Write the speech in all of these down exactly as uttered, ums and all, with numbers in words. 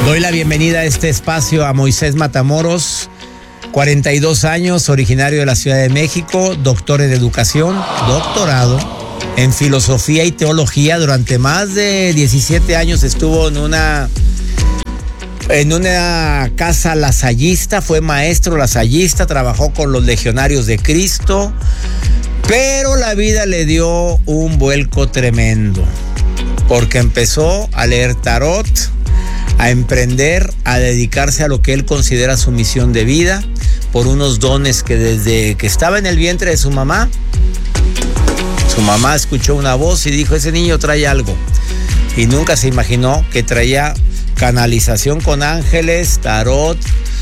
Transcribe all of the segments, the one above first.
Doy la bienvenida a este espacio a Moisés Matamoros, cuarenta y dos años, originario de la Ciudad de México, doctor en educación, doctorado en filosofía y teología. Durante más de diecisiete años estuvo en una, en una casa lasallista, fue maestro lasallista, trabajó con los legionarios de Cristo, pero la vida le dio un vuelco tremendo, porque empezó a leer tarot, a emprender, a dedicarse a lo que él considera su misión de vida, por unos dones que desde que estaba en el vientre de su mamá, su mamá escuchó una voz y dijo: ese niño trae algo. Y nunca se imaginó que traía canalización con ángeles, tarot,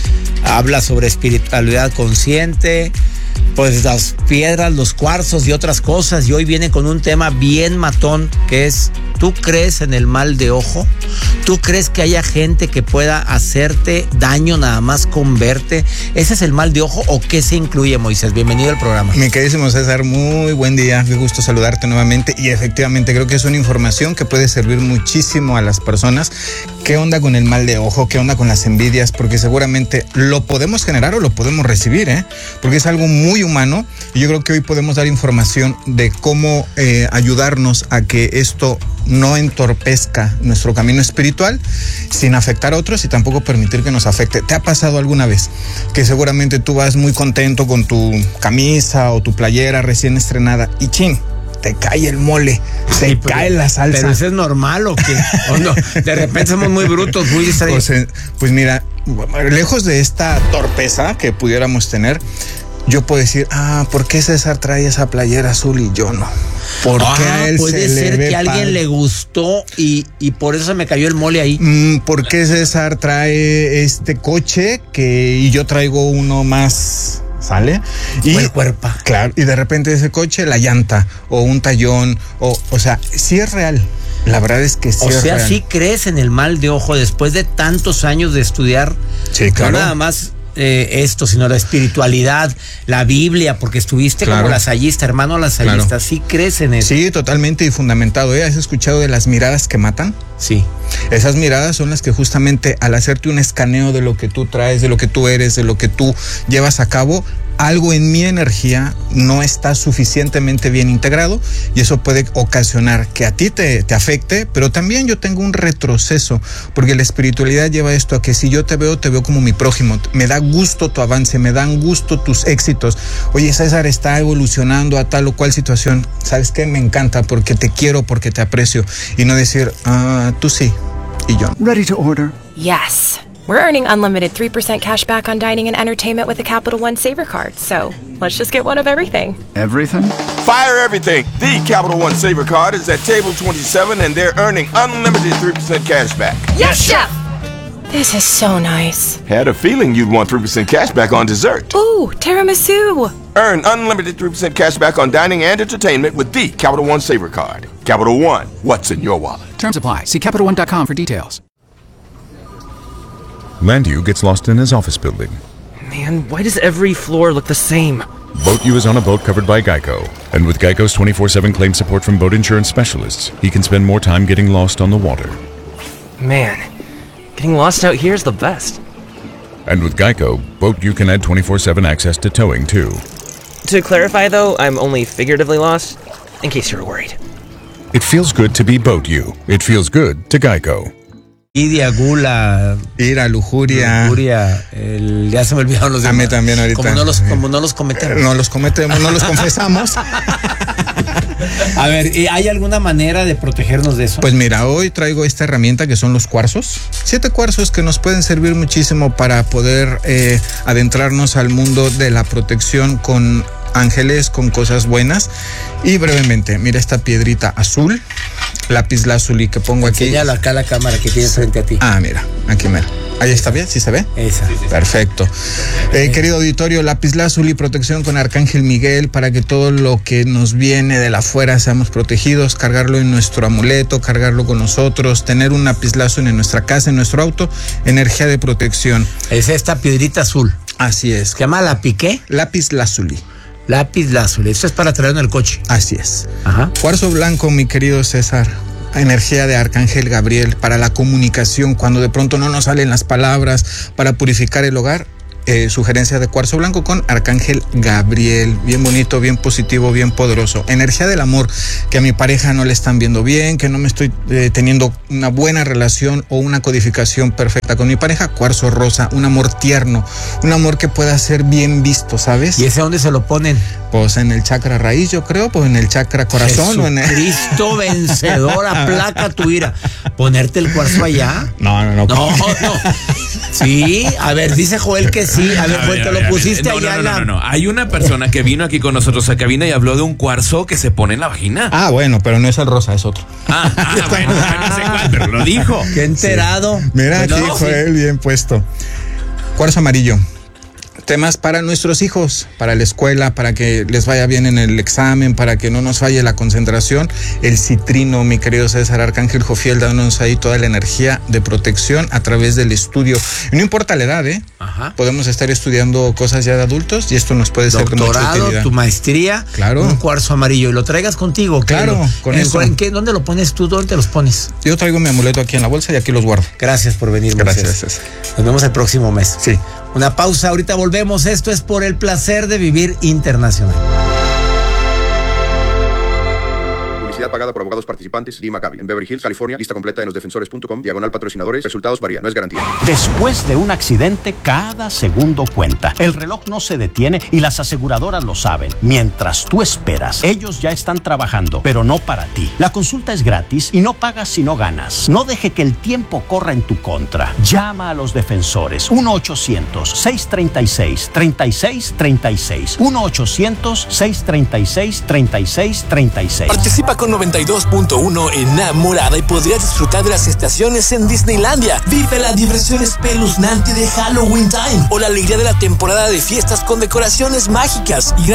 habla sobre espiritualidad consciente, pues las piedras, los cuarzos y otras cosas. Y hoy viene con un tema bien matón, que es: ¿tú crees en el mal de ojo? ¿Tú crees que haya gente que pueda hacerte daño nada más con verte? ¿Ese es el mal de ojo o qué se incluye, Moisés? Bienvenido al programa. Mi queridísimo César, muy buen día, qué gusto saludarte nuevamente. Y efectivamente creo que es una información que puede servir muchísimo a las personas. ¿Qué onda con el mal de ojo? ¿Qué onda con las envidias? Porque seguramente lo podemos generar o lo podemos recibir, ¿eh? Porque es algo muy humano, y yo creo que hoy podemos dar información de cómo eh, ayudarnos a que esto no entorpezca nuestro camino espiritual sin afectar a otros y tampoco permitir que nos afecte. ¿Te ha pasado alguna vez que seguramente tú vas muy contento con tu camisa o tu playera recién estrenada y chin, te cae el mole, te sí, cae la salsa? ¿Pero eso es normal o qué? ¿O no? De repente somos muy brutos, muy distraídos. Pues, pues mira, lejos de esta torpeza que pudiéramos tener, yo puedo decir: ah, ¿por qué César trae esa playera azul y yo no? ¿Por ah, qué a él puede se ser le ve que a alguien padre? le gustó y, y por eso se me cayó el mole ahí. Mm, ¿Por qué César trae este coche que y yo traigo uno más? ¿Sale? Y el cuerpo. Claro, y de repente ese coche, la llanta o un tallón, o, o sea, sí es real. La verdad es que sí o es sea, real. ¿sí crees en el mal de ojo después de tantos años de estudiar? Sí, claro. No nada más eh, esto, sino la espiritualidad, la Biblia, porque estuviste claro. como lasallista, hermano lasallista. Claro. ¿Sí crees en eso? Sí, totalmente y fundamentado. ¿eh? ¿Has escuchado de las miradas que matan? Sí. Esas miradas son las que justamente al hacerte un escaneo de lo que tú traes, de lo que tú eres, de lo que tú llevas a cabo, algo en mi energía no está suficientemente bien integrado y eso puede ocasionar que a ti te, te afecte, pero también yo tengo un retroceso, porque la espiritualidad lleva esto a que si yo te veo, te veo como mi prójimo, me da gusto tu avance, me dan gusto tus éxitos. Oye, César está evolucionando a tal o cual situación, ¿sabes qué? Me encanta porque te quiero, porque te aprecio, y no decir, ah, tú sí y yo. Ready to order? Yes. We're earning unlimited three percent cash back on dining and entertainment with a Capital One Saver card. So let's just get one of everything. Everything? Fire everything. The Capital One Saver card is at table twenty-seven and they're earning unlimited three percent cash back. Yes, Chef! This is so nice. Had a feeling you'd want three percent cash back on dessert. Ooh, tiramisu. Earn unlimited three percent cash back on dining and entertainment with the Capital One Saver card. Capital One, what's in your wallet? Terms apply. See Capital One dot com for details. Landu gets lost in his office building. Man, why does every floor look the same? BoatU is on a boat covered by Geico. And with Geico's twenty-four seven claim support from boat insurance specialists, he can spend more time getting lost on the water. Man, getting lost out here is the best. And with Geico, BoatU can add twenty-four seven access to towing, too. To clarify, though, I'm only figuratively lost, in case you were worried. It feels good to be BoatU. It feels good to Geico. Envidia, gula, ira, lujuria. Lujuria, el, ya se me olvidaron los demás. A mí también ahorita. Como no los, como no los cometemos. No los cometemos, no los confesamos. A ver, ¿hay alguna manera de protegernos de eso? Pues mira, hoy traigo esta herramienta que son los cuarzos. Siete cuarzos que nos pueden servir muchísimo para poder eh, adentrarnos al mundo de la protección con ángeles, con cosas buenas. Y brevemente, mira esta piedrita azul, lápiz lazuli que pongo aquí. Enséñala acá a la cámara que tienes frente a ti. Ah, mira, aquí mira. Ahí está bien, ¿sí se ve? Esa. Perfecto. Eh, querido auditorio, lápiz lazuli, protección con Arcángel Miguel para que todo lo que nos viene de la afuera seamos protegidos, cargarlo en nuestro amuleto, cargarlo con nosotros, tener un lápiz lazuli en nuestra casa, en nuestro auto, energía de protección. Es esta piedrita azul. Así es. ¿Se llama la piqué? Lápiz lazuli. Lápiz lazuli. Esto es para traer en el coche. Así es. Ajá. Cuarzo blanco, mi querido César. energía de Arcángel Gabriel para la comunicación, cuando de pronto no nos salen las palabras, para purificar el hogar. Eh, sugerencia de cuarzo blanco con Arcángel Gabriel, bien bonito, bien positivo, bien poderoso. Energía del amor, que a mi pareja no le están viendo bien, que no me estoy eh, teniendo una buena relación o una codificación perfecta con mi pareja, cuarzo rosa, un amor tierno, un amor que pueda ser bien visto, ¿sabes? ¿Y ese dónde se lo ponen? Pues en el chakra raíz, yo creo, pues en el chakra corazón. O en el... Cristo vencedor, aplaca tu ira. ¿Ponerte el cuarzo allá? No, no, no. No, no. Sí, a ver, dice Joel que sí. A ver, pues te lo pusiste no, allá. No, en no, la... no, no. Hay una persona que vino aquí con nosotros a cabina y habló de un cuarzo que se pone en la vagina. Ah, bueno, pero no es el rosa, es otro. Ah, ah bueno, no sé cuál, pero lo dijo. Qué enterado. Sí. Mira, bueno, aquí sí. Joel, bien puesto. Cuarzo amarillo. Temas para nuestros hijos, para la escuela, para que les vaya bien en el examen, para que no nos falle la concentración. El citrino, mi querido César Arcángel Jofiel, dándonos ahí toda la energía de protección a través del estudio. Y no importa la edad, ¿eh? Ajá. Podemos estar estudiando cosas ya de adultos y esto nos puede ser de mucha Doctorado, utilidad. tu maestría, claro. Un cuarzo amarillo y lo traigas contigo. Claro, lo, con en, eso. ¿en qué, ¿Dónde lo pones tú? ¿Dónde te los pones? Yo traigo mi amuleto aquí en la bolsa y aquí los guardo. Gracias por venir, Gracias, Moisés. César. Nos vemos el próximo mes. Sí. Una pausa, ahorita volvemos. Esto es Por el Placer de Vivir Internacional. Publicidad pagada por abogados participantes. Lee Maccabi. En Beverly Hills, California. Lista completa en los defensores punto com. Diagonal patrocinadores. Resultados varían. No es garantía. Después de un accidente, cada segundo cuenta. El reloj no se detiene y las aseguradoras lo saben. Mientras tú esperas, ellos ya están trabajando, pero no para ti. La consulta es gratis y no pagas si no ganas. No deje que el tiempo corra en tu contra. Llama a los defensores. uno ochocientos, seiscientos treinta y seis, treinta y seis treinta y seis. uno ochocientos, seiscientos treinta y seis, treinta y seis treinta y seis. Participa con noventa y dos punto uno enamorada y podrías disfrutar de las estaciones en Disneylandia. Vive la diversión espeluznante de Halloween Time o la alegría de la temporada de fiestas con decoraciones mágicas y gran